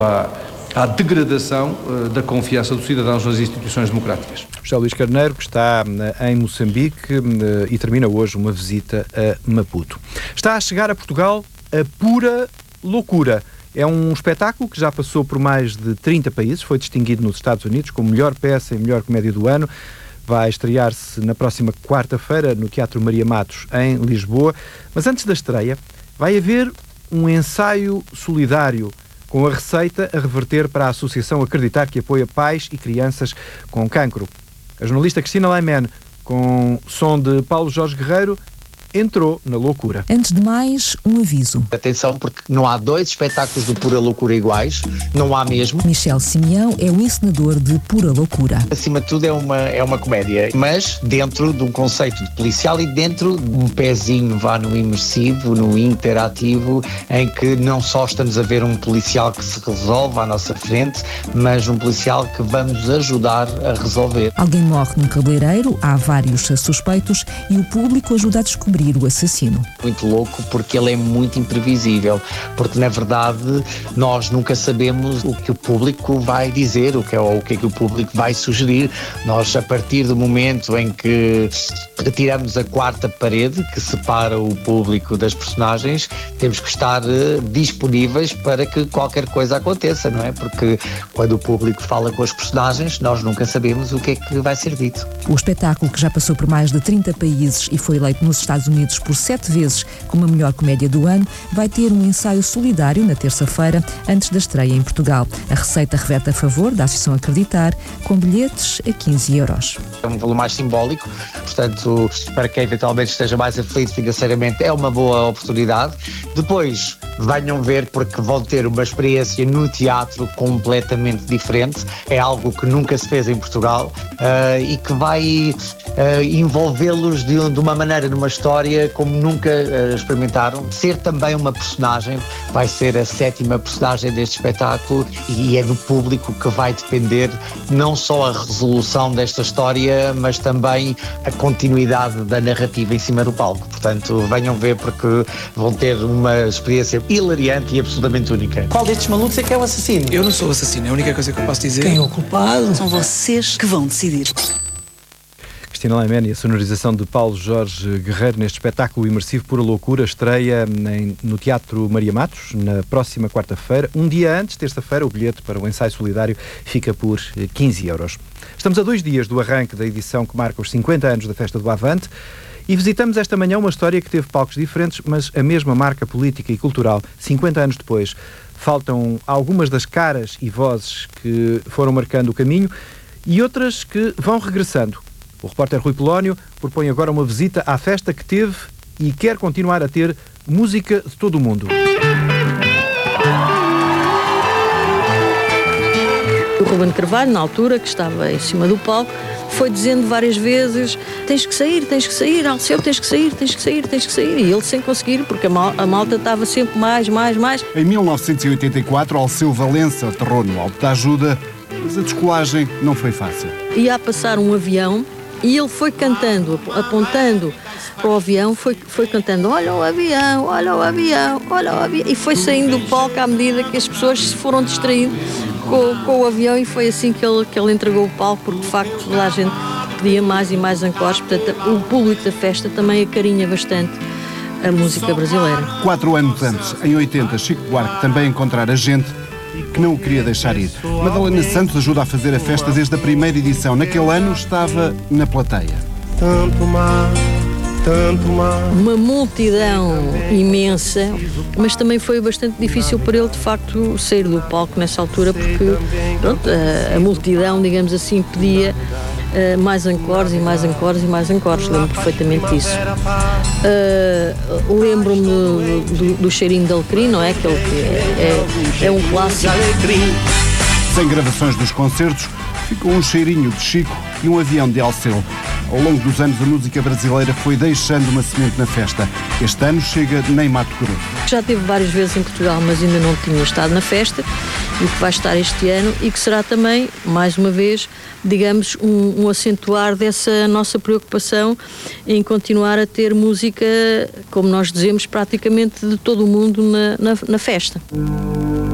à degradação da confiança dos cidadãos nas instituições democráticas. José Luís Carneiro, que está em Moçambique e termina hoje uma visita a Maputo. Está a chegar a Portugal a Pura Loucura. É um espetáculo que já passou por mais de 30 países, foi distinguido nos Estados Unidos como melhor peça e melhor comédia do ano. Vai estrear-se na próxima quarta-feira no Teatro Maria Matos, em Lisboa. Mas antes da estreia, vai haver um ensaio solidário com a receita a reverter para a Associação Acreditar, que apoia pais e crianças com cancro. A jornalista Cristina Laiman, com som de Paulo Jorge Guerreiro, entrou na loucura. Antes de mais, um aviso. Atenção, porque não há 2 espetáculos do Pura Loucura iguais, não há mesmo. Michel Simeão é o encenador de Pura Loucura. Acima de tudo é uma comédia, mas dentro de um conceito de policial e dentro de um pezinho vá no imersivo, no interativo, em que não só estamos a ver um policial que se resolve à nossa frente, mas um policial que vamos ajudar a resolver. Alguém morre num cabeleireiro, há vários suspeitos e o público ajuda a descobrir o assassino. Muito louco porque ele é muito imprevisível, porque na verdade nós nunca sabemos o que o público vai dizer, o que é que o público vai sugerir. Nós, a partir do momento em que retiramos a quarta parede que separa o público das personagens, temos que estar disponíveis para que qualquer coisa aconteça, não é? Porque quando o público fala com as personagens, nós nunca sabemos o que é que vai ser dito. O espetáculo, que já passou por mais de 30 países e foi eleito nos Estados Unidos por 7 vezes como a melhor comédia do ano, vai ter um ensaio solidário na terça-feira, antes da estreia em Portugal. A receita reverte a favor da Associação Acreditar, com bilhetes a 15 euros. É um valor mais simbólico, portanto, para quem eventualmente esteja mais aflito financeiramente, é uma boa oportunidade. Depois, venham ver, porque vão ter uma experiência no teatro completamente diferente. É algo que nunca se fez em Portugal e que vai envolvê-los de uma maneira numa história como nunca experimentaram. Ser também uma personagem, vai ser a 7ª personagem deste espetáculo e é do público que vai depender não só a resolução desta história, mas também a continuidade da narrativa em cima do palco. Portanto, venham ver, porque vão ter uma experiência hilariante e absolutamente única. Qual destes malucos é que é o assassino? Eu não sou o assassino, é a única coisa que eu posso dizer. Quem é o culpado? São vocês que vão decidir. Cristina Laiman e a sonorização de Paulo Jorge Guerreiro neste espetáculo imersivo Pura Loucura, estreia no Teatro Maria Matos na próxima quarta-feira. Um dia antes, terça-feira, o bilhete para o ensaio solidário fica por 15 euros. Estamos a 2 dias do arranque da edição que marca os 50 anos da Festa do Avante e visitamos esta manhã uma história que teve palcos diferentes, mas a mesma marca política e cultural, 50 anos depois. Faltam algumas das caras e vozes que foram marcando o caminho e outras que vão regressando. O repórter Rui Polónio propõe agora uma visita à festa que teve e quer continuar a ter música de todo o mundo. O Ruben Carvalho, na altura, que estava em cima do palco, foi dizendo várias vezes: tens que sair, Alceu, tens que sair. E ele sem conseguir, porque a malta estava sempre mais. Em 1984, Alceu Valença aterrou no Alto da Ajuda, mas a descolagem não foi fácil. Ia a passar um avião e ele foi cantando, apontando para o avião, foi cantando: olha o avião, e foi saindo do palco à medida que as pessoas se foram distraindo com o avião, e foi assim que ele entregou o palco, porque de facto toda a gente pedia mais e mais encores. Portanto, o público da festa também acarinha bastante a música brasileira. 4 anos antes, em 80, Chico Buarque também encontrara gente que não o queria deixar ir. Madalena Santos ajuda a fazer a festa desde a primeira edição. Naquele ano estava na plateia. Tanto mar. Uma multidão imensa, mas também foi bastante difícil para ele, de facto, sair do palco nessa altura, porque pronto, a multidão, digamos assim, pedia mais encores. Lembro perfeitamente disso. Lembro-me do cheirinho de alecrim, não é? Aquele que é um clássico. Sem gravações dos concertos, ficou um cheirinho de Chico e um avião de Alceu. Ao longo dos anos, a música brasileira foi deixando uma semente na festa. Este ano chega nem Mato Grosso. Já esteve várias vezes em Portugal, mas ainda não tinha estado na festa, e que vai estar este ano, e que será também, mais uma vez, digamos, um acentuar dessa nossa preocupação em continuar a ter música, como nós dizemos, praticamente de todo o mundo na festa.